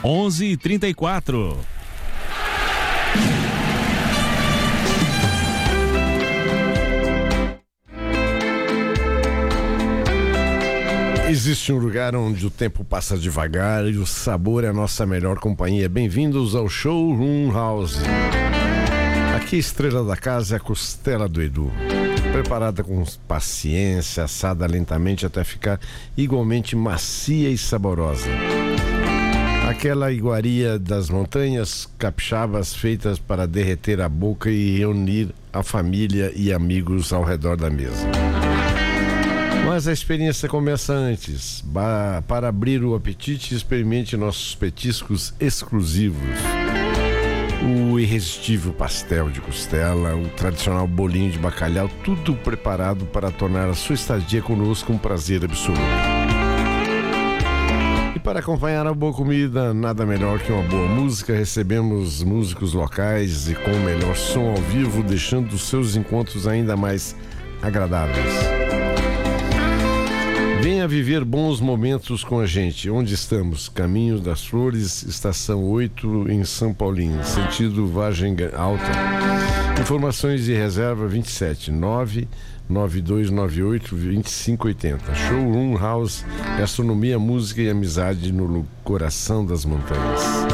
11h34. Existe um lugar onde o tempo passa devagar e o sabor é a nossa melhor companhia. Bem-vindos ao Showroom House. Aqui a estrela da casa é a costela do Edu, preparada com paciência, assada lentamente até ficar igualmente macia e saborosa. Aquela iguaria das montanhas capixabas feitas para derreter a boca e reunir a família e amigos ao redor da mesa. Mas a experiência começa antes. Para abrir o apetite, experimente nossos petiscos exclusivos. O irresistível pastel de costela, o tradicional bolinho de bacalhau, tudo preparado para tornar a sua estadia conosco um prazer absoluto. E para acompanhar a boa comida, nada melhor que uma boa música. Recebemos músicos locais e com o melhor som ao vivo, deixando os seus encontros ainda mais agradáveis. Venha viver bons momentos com a gente. Onde estamos? Caminho das Flores, estação 8, em São Paulinho, sentido Vargem Alta. Informações e reserva 27 99298 2580. Showroom House, gastronomia, música e amizade no coração das montanhas.